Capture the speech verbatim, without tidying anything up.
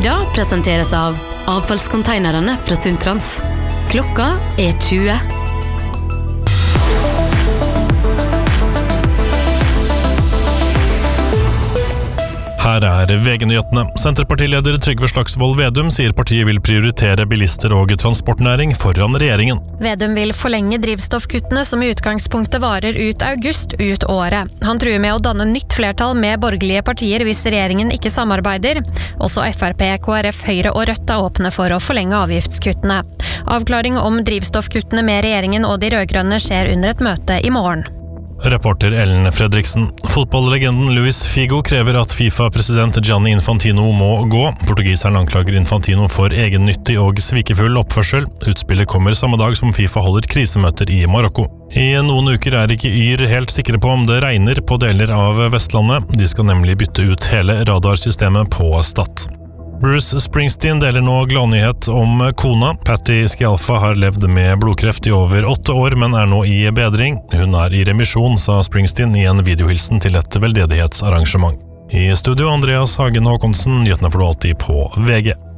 Ida presenteres av avfallskonteinerne fra Suntrans. Klokka er tjue. Her er V G-nyhetene. Senterpartileder Trygve Slagsvold Vedum sier partiet vil prioritere bilister og transportnæring foran regjeringen. Vedum vil forlenge drivstoffkuttene som i utgangspunktet varer ut august ut året. Han truer med å danne nytt flertall med borgerlige partier hvis regjeringen ikke samarbeider. Også F R P, K R F, Høyre og Rødt er åpne for å forlenge avgiftskuttene. Avklaring om drivstoffkuttene med regjeringen og de rødgrønne skjer under et møte i morgen. Reporter Ellen Fredriksen. Fotballlegenden Luis Figo krever at FIFA-president Gianni Infantino må gå. Portugiseren anklager Infantino for egennyttig og svikefull oppførsel. Utspillet kommer samme dag som FIFA holder krisemøter i Marokko. I noen uker er ikke Yr helt sikre på om det regner på deler av Vestlandet. De skal nemlig bytte ut hele radarsystemet på Stad. Bruce Springsteen deler nå gladnyhet om kona. Patty Scialfa har levd med blodkreft i over åtte år, men er nå i bedring. Hun er i remisjon, sa Springsteen i en videohilsen til et veldedighetsarrangement. I studio Andreas Hagen Håkonsen, nyhetene får du alltid på V G.